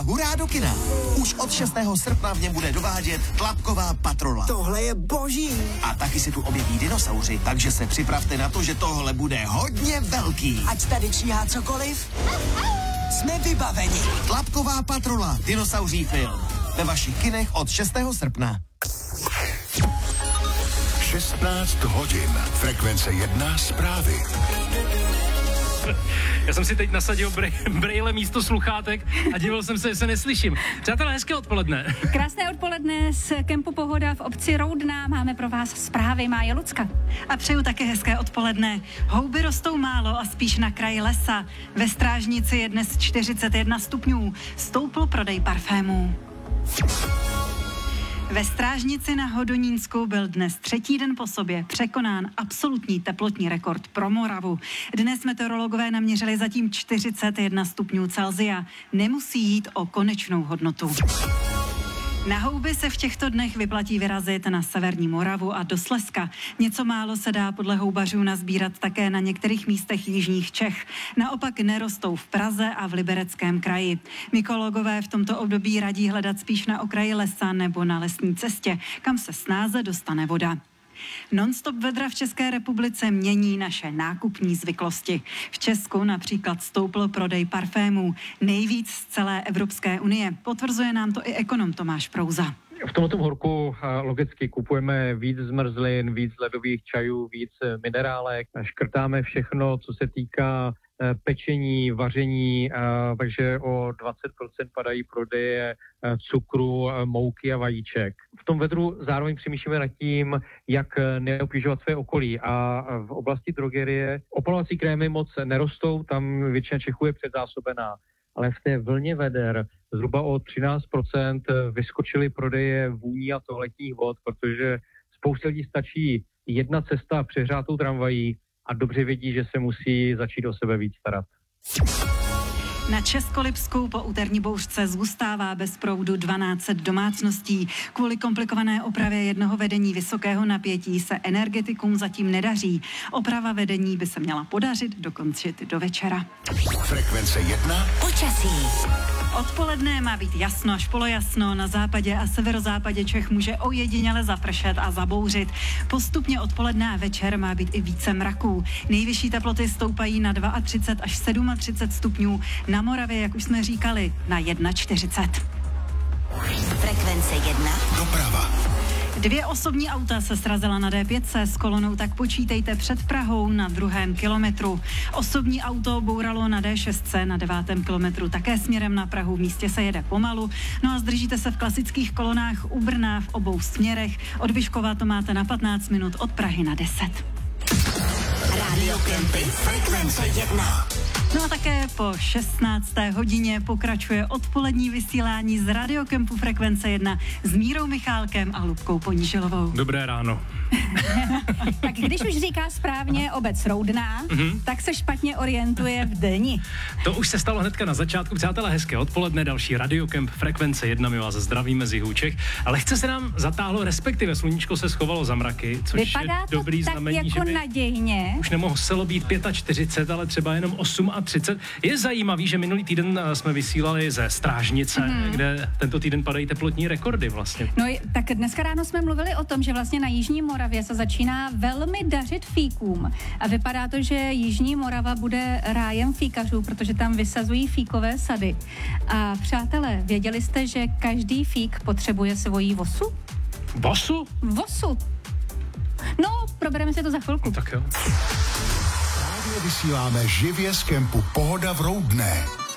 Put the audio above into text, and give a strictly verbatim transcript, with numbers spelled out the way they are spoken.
hurá do kina. Už od šestého srpna v něm bude dovádět Tlapková patrola. Tohle je boží. A taky se tu objeví dinosauři, takže se připravte na to, že tohle bude hodně velký. Ať tady číhá cokoliv, jsme vybaveni. Tlapková patrola, dinosauří film. Ve vašich kinech od šestého srpna. šestnáct hodin. Frekvence jedna zprávy. Já jsem si teď nasadil brej- brejle místo sluchátek a divil jsem se, že se neslyším. Přátelé, hezké odpoledne. Krásné odpoledne z kempu Pohoda v obci Roudná. Máme pro vás zprávy, Máje Lucka. A přeju také hezké odpoledne. Houby rostou málo a spíš na kraji lesa. Ve Strážnici je dnes čtyřicet jedna stupňů. Stoupl prodej parfémů. Ve Strážnici na Hodonínsku byl dnes třetí den po sobě překonán absolutní teplotní rekord pro Moravu. Dnes meteorologové naměřili zatím čtyřicet jedna stupňů Celsia. Nemusí jít o konečnou hodnotu. Na houby se v těchto dnech vyplatí vyrazit na severní Moravu a do Slezska. Něco málo se dá podle houbařů nazbírat také na některých místech jižních Čech. Naopak nerostou v Praze a v Libereckém kraji. Mykologové v tomto období radí hledat spíš na okraji lesa nebo na lesní cestě, kam se snáze dostane voda. Non-stop vedra v České republice mění naše nákupní zvyklosti. V Česku například stoupl prodej parfémů. Nejvíc z celé Evropské unie. Potvrzuje nám to i ekonom Tomáš Prouza. V tomto horku logicky kupujeme víc zmrzlin, víc ledových čajů, víc minerálek. Škrtáme všechno, co se týká pečení, vaření, takže o dvacet procent padají prodeje cukru, mouky a vajíček. V tom vedru zároveň přemýšlíme nad tím, jak neobtěžovat své okolí, a v oblasti drogerie opalovací krémy moc nerostou, tam většina Čechů je předzásobená, ale v té vlně veder zhruba o třináct procent vyskočily prodeje vůní a toaletních vod, protože spoustě lidí stačí jedna cesta přehřátou tramvají a dobře vědí, že se musí začít o sebe víc starat. Na Českolipsku po úterní bouřce zůstává bez proudu dvanáct set domácností. Kvůli komplikované opravě jednoho vedení vysokého napětí se energetikům zatím nedaří. Oprava vedení by se měla podařit dokončit do večera. Frekvence jedna. Počasí. Odpoledne má být jasno až polojasno, na západě a severozápadě Čech může ojediněle zapršet a zabouřit. Postupně odpoledne a večer má být i více mraků. Nejvyšší teploty stoupají na třicet dva až třicet sedm stupňů, na Moravě, jak už jsme říkali, na čtyřicet jedna. Frekvence jedna. Doprava. Dvě osobní auta se srazila na D pět s kolonou, tak počítejte před Prahou na druhém kilometru. Osobní auto bouralo na D šest na devátém kilometru, také směrem na Prahu, v místě se jede pomalu. No a zdržíte se v klasických kolonách u Brna v obou směrech. Od Vyškova to máte na patnáct minut, od Prahy na deset. Rádio Kempy. Frekvence jedna. No a také po šestnácté hodině pokračuje odpolední vysílání z Radiokempu Frekvence jedna s Mírou Michálkem a Lubkou Ponížilovou. Dobré ráno. Tak když už říká správně obec Roudná, mm-hmm. tak se špatně orientuje v dni. To už se stalo hnedka na začátku. Přátelé, hezké odpoledne, další Radiokemp Frekvence jedna, my vás zdravíme z jihu Čech. Ale chce se nám zatáhlo, respektive sluníčko se schovalo za mraky, což vypadá je dobrý to znamení, tak jako že by nadějně. už nemohlo být čtyřicet pět, ale třeba jenom třicet osm. Je zajímavý, že minulý týden jsme vysílali ze Strážnice, mm. kde tento týden padají teplotní rekordy vlastně. No tak dneska ráno jsme mluvili o tom, že vlastně na Jižní Moravě se začíná velmi dařit fíkům a vypadá to, že Jižní Morava bude rájem fíkařů, protože tam vysazují fíkové sady. A přátelé, věděli jste, že každý fík potřebuje svoji vosu? Vosu? Vosu. No, probereme si to za chvilku. No, tak jo. Právě vysíláme živě z kempu Pohoda v Roudné.